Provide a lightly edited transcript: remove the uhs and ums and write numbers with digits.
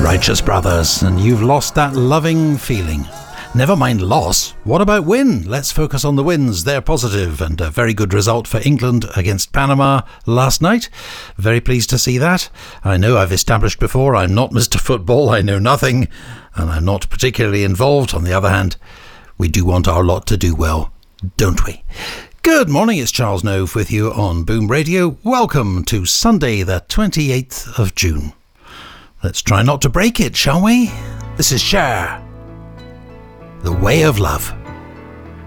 Righteous Brothers, and you've lost that loving feeling. Never mind loss, what about win? Let's focus on the wins. They're positive, and a very good result for England against Panama last night. Very pleased to see that. I know I've established before I'm not Mr. Football, I know nothing, and I'm not particularly involved. On the other hand, we do want our lot to do well, don't we? Good morning, it's Charles Nove with you on Boom Radio. Welcome to Sunday the 28th of June. Let's try not to break it, shall we? This is Cher, The Way of Love.